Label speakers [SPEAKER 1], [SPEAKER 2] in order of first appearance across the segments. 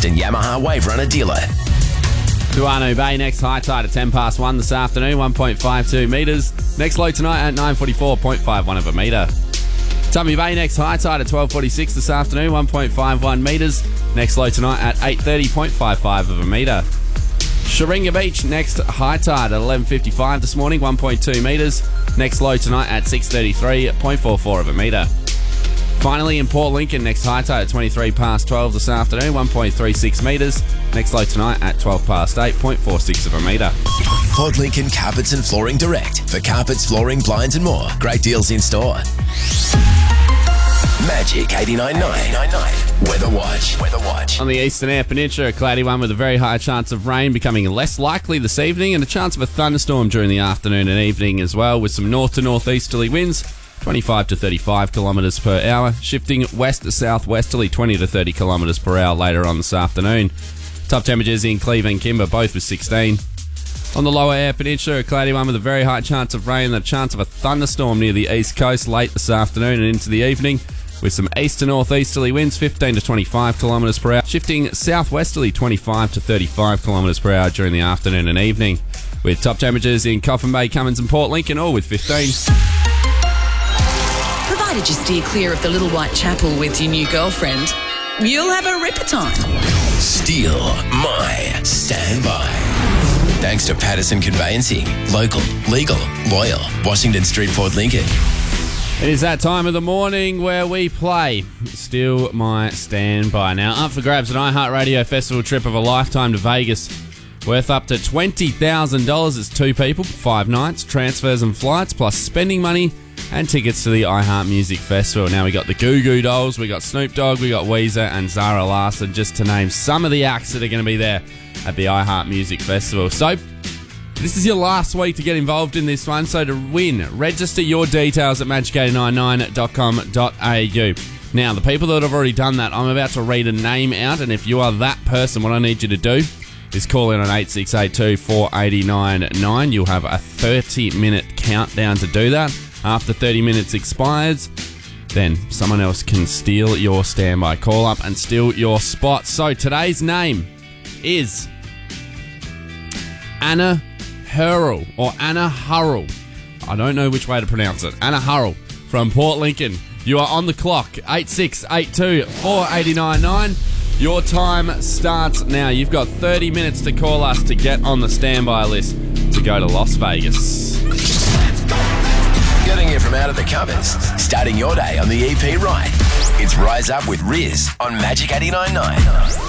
[SPEAKER 1] Grafton Yamaha Wave Runner dealer.
[SPEAKER 2] Duano Bay, next high tide at 1:10 this afternoon, 1.52 metres. Next low tonight at 9:44, 0.51 of a metre. Tummy Bay, next high tide at 12:46 this afternoon, 1.51 metres. Next low tonight at 8:30, 0.55 of a metre. Sharinga Beach, next high tide at 11:55 this morning, 1.2 metres. Next low tonight at 6:33, 0.44 of a metre. Finally, in Port Lincoln, next high tide at 12 this afternoon, 1.36 metres. Next low tonight at 8, 0.46 of a metre.
[SPEAKER 1] Port Lincoln Carpets and Flooring Direct. For carpets, flooring, blinds and more. Great deals in store. Magic 89.9. Weather Watch.
[SPEAKER 2] On the Eastern Air Peninsula, a cloudy one with a very high chance of rain becoming less likely this evening, and a chance of a thunderstorm during the afternoon and evening as well, with some north to northeasterly winds, 25 to 35 kilometres per hour, shifting west to southwesterly, 20 to 30 kilometres per hour later on this afternoon. Top temperatures in Cleveland and Kimber, both with 16. On the lower air peninsula, a cloudy one with a very high chance of rain and a chance of a thunderstorm near the east coast late this afternoon and into the evening, with some east to northeasterly winds, 15 to 25 kilometres per hour, shifting southwesterly, 25 to 35 kilometres per hour during the afternoon and evening, with top temperatures in Coffin Bay, Cummins and Port Lincoln, all with 15.
[SPEAKER 3] Provided you steer clear of the Little White Chapel with your new girlfriend, you'll have a ripper time.
[SPEAKER 1] Steal my standby. Thanks to Patterson Conveyancing. Local, legal, loyal. Washington Street, Port Lincoln.
[SPEAKER 2] It is that time of the morning where we play Steal My Standby. Now, up for grabs an iHeartRadio Festival trip of a lifetime to Vegas, worth up to $20,000. It's 2 people, 5 nights, transfers and flights, plus spending money and tickets to the iHeart Music Festival. Now, we got the Goo Goo Dolls, we got Snoop Dogg, we got Weezer and Zara Larsson, just to name some of the acts that are going to be there at the iHeart Music Festival. So, this is your last week to get involved in this one, so to win, register your details at magic899.com.au. Now, the people that have already done that, I'm about to read a name out, and if you are that person, what I need you to do is call in on 8682 489 You'll have a 30-minute countdown to do that. After 30 minutes expires, then someone else can steal your standby. Call up and steal your spot. So today's name is Anna Hurrell, or Anna Hurrell. I don't know which way to pronounce it. Anna Hurrell from Port Lincoln. You are on the clock. 8682 489 Your time starts now. You've got 30 minutes to call us to get on the standby list to go to Las Vegas.
[SPEAKER 1] Getting you from out of the covers. Starting your day on the EP right. It's Rise Up with Riz on Magic 89.9.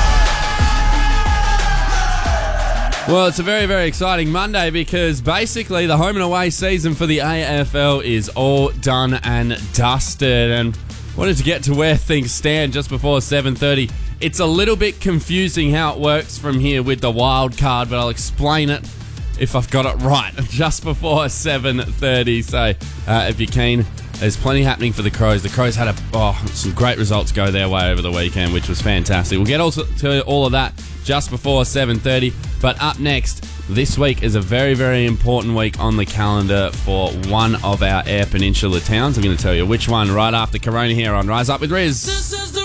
[SPEAKER 2] Well, it's a very, very exciting Monday because basically the home and away season for the AFL is all done and dusted, and wanted to get to where things stand just before 7:30. It's a little bit confusing how it works from here with the wild card, but I'll explain it if I've got it right just before 7:30. So if you're keen, there's plenty happening for the Crows. The Crows had some great results go their way over the weekend, which was fantastic. We'll get also to all of that just before 7:30. But up next, this week is a very, very important week on the calendar for one of our Air Peninsula towns. I'm going to tell you which one right after Corona here on Rise Up with Riz.